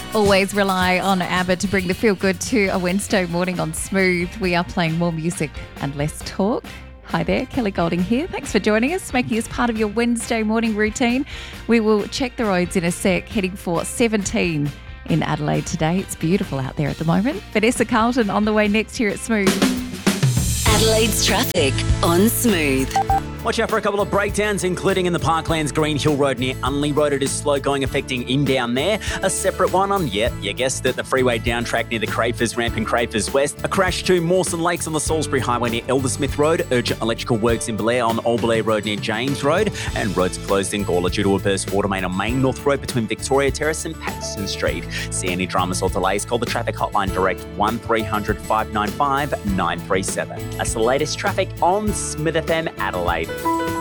Always rely on ABBA to bring the feel good to a Wednesday morning on Smooth. We are playing more music and less talk. Hi there, Kelly Golding here. Thanks for joining us, making us part of your Wednesday morning routine. We will check the roads in a sec, heading for 17 in Adelaide today. It's beautiful out there at the moment. Vanessa Carlton on the way next here at Smooth. Adelaide's traffic on Smooth. Watch out for a couple of breakdowns, including in the Parklands Green Hill Road near Unley Road. It is slow going, affecting inbound there. A separate one on, you guessed it, the freeway down track near the Crafers ramp in Crafers West. A crash to Mawson Lakes on the Salisbury Highway near Eldersmith Road. Urgent electrical works in Blair on Old Blair Road near James Road. And roads closed in Gawler due to a burst water main on Main North Road between Victoria Terrace and Paxton Street. See any dramas or delays, call the traffic hotline direct 1300 595 937. That's the latest traffic on Smith FM Adelaide.